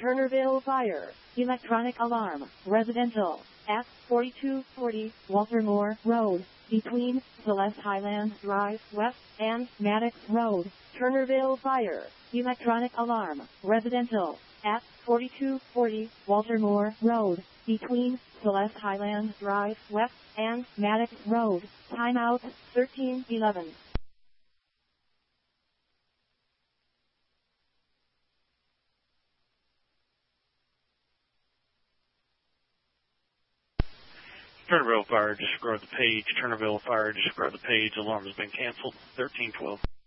Turnerville Fire, electronic alarm, residential, at 4240 Walter Moore Road, between Celeste Highlands Drive West and Maddox Road. Turnerville Fire, electronic alarm, residential, at 4240 Walter Moore Road, between Celeste Highlands Drive West and Maddox Road. Timeout, 1311. Turnerville Fire, just grab the page. Turnerville Fire, just grab the page. Alarm has been canceled. 1312.